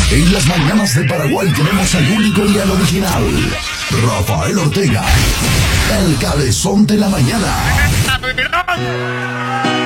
En las mañanas de Paraguay tenemos al único y al original, Rafael Ortega, el cabezón de la mañana.